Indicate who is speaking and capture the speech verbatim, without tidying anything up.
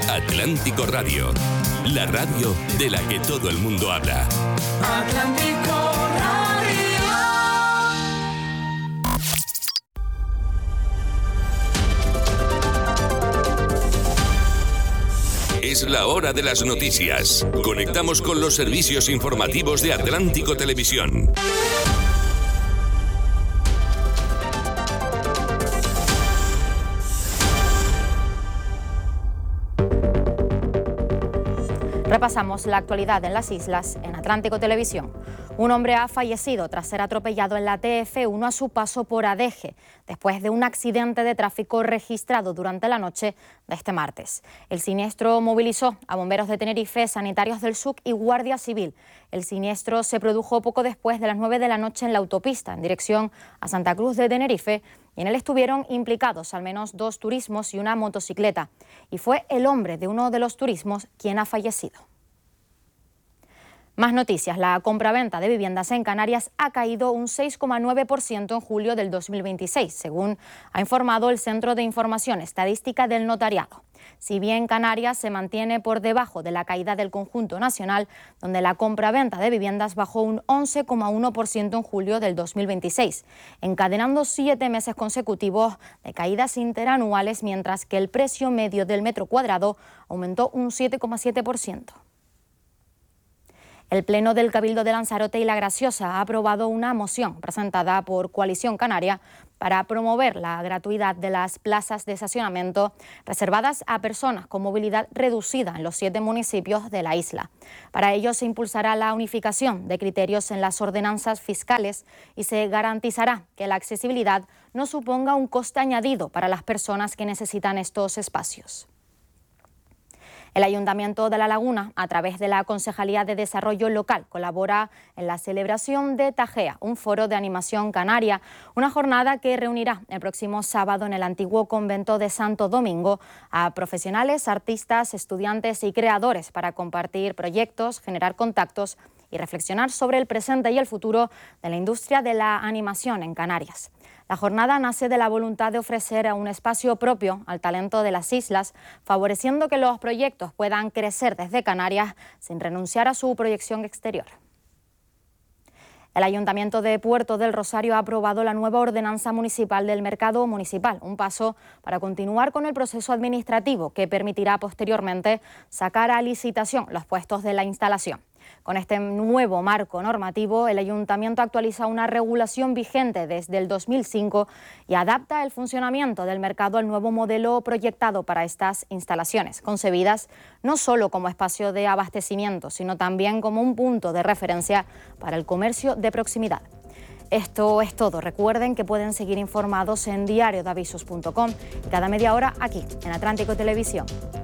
Speaker 1: Atlántico Radio, la radio de la que todo el mundo habla.
Speaker 2: Atlántico Radio.
Speaker 1: Es la hora de las noticias. Conectamos con los servicios informativos de Atlántico Televisión.
Speaker 3: Repasamos la actualidad en las islas en Atlántico Televisión. Un hombre ha fallecido tras ser atropellado en la T F uno a su paso por Adeje, después de un accidente de tráfico registrado durante la noche de este martes. El siniestro movilizó a bomberos de Tenerife, sanitarios del S U C y Guardia Civil. El siniestro se produjo poco después de las nueve de la noche en la autopista, en dirección a Santa Cruz de Tenerife, y en él estuvieron implicados al menos dos turismos y una motocicleta. Y fue el hombre de uno de los turismos quien ha fallecido. Más noticias. La compraventa de viviendas en Canarias ha caído un seis coma nueve por ciento en julio del dos mil veintiséis, según ha informado el Centro de Información Estadística del Notariado. Si bien Canarias se mantiene por debajo de la caída del conjunto nacional, donde la compraventa de viviendas bajó un once coma uno por ciento en julio del dos mil veintiséis, encadenando siete meses consecutivos de caídas interanuales, mientras que el precio medio del metro cuadrado aumentó un siete coma siete por ciento. El Pleno del Cabildo de Lanzarote y La Graciosa ha aprobado una moción presentada por Coalición Canaria para promover la gratuidad de las plazas de estacionamiento reservadas a personas con movilidad reducida en los siete municipios de la isla. Para ello se impulsará la unificación de criterios en las ordenanzas fiscales y se garantizará que la accesibilidad no suponga un coste añadido para las personas que necesitan estos espacios. El Ayuntamiento de La Laguna, a través de la Concejalía de Desarrollo Local, colabora en la celebración de Tajea, un foro de animación canaria, una jornada que reunirá el próximo sábado en el antiguo convento de Santo Domingo a profesionales, artistas, estudiantes y creadores para compartir proyectos, generar contactos y reflexionar sobre el presente y el futuro de la industria de la animación en Canarias. La jornada nace de la voluntad de ofrecer un espacio propio al talento de las islas, favoreciendo que los proyectos puedan crecer desde Canarias sin renunciar a su proyección exterior. El Ayuntamiento de Puerto del Rosario ha aprobado la nueva ordenanza municipal del mercado municipal, un paso para continuar con el proceso administrativo que permitirá posteriormente sacar a licitación los puestos de la instalación. Con este nuevo marco normativo, el Ayuntamiento actualiza una regulación vigente desde el dos mil cinco y adapta el funcionamiento del mercado al nuevo modelo proyectado para estas instalaciones, concebidas no solo como espacio de abastecimiento, sino también como un punto de referencia para el comercio de proximidad. Esto es todo. Recuerden que pueden seguir informados en diario de avisos punto com y cada media hora aquí en Atlántico Televisión.